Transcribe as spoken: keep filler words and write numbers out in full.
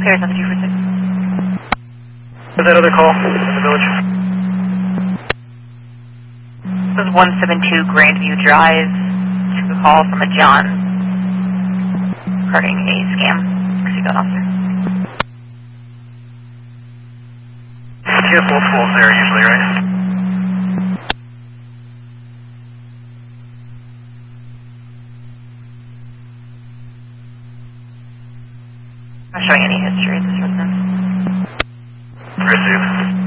Clear seven two four six. Where's that other call in the village? This is one seven two Grandview Drive. Took a call from a John regarding a scam. Seatbelt officer. You have multiples there usually, right? Not showing any history of this resident. Receive.